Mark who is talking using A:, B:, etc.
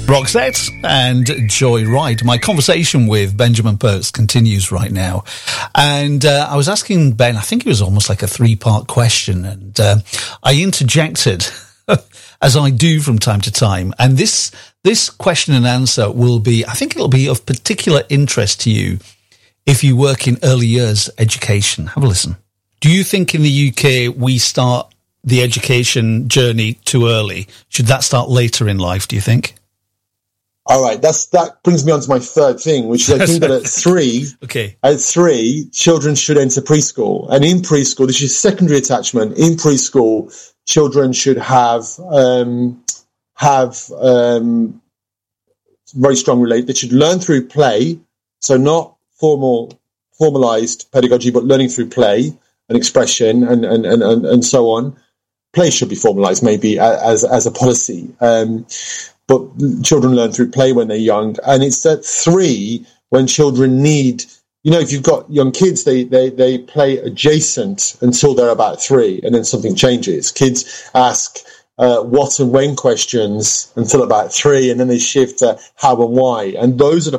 A: Roxette and Joy Ride. My conversation with Benjamin Perks continues right now. And I was asking Ben, I think it was almost like a 3-part question, and I interjected, as I do from time to time. And this question and answer will be, I think it'll be of particular interest to you if you work in early years education. Have a listen. Do you think in the UK we start the education journey too early? Should that start later in life, do you think?
B: All right, that brings me on to my third thing, which is I think that at 3, children should enter preschool. And in preschool, this is secondary attachment. In preschool, children should have very strong relate. They should learn through play, so not formalized pedagogy, but learning through play and expression and so on. Play should be formalized maybe as a policy. But children learn through play when they're young. And it's at 3 when children need, if you've got young kids, they play adjacent until they're about 3, and then something changes. Kids ask what and when questions until about 3, and then they shift to how and why. And those are the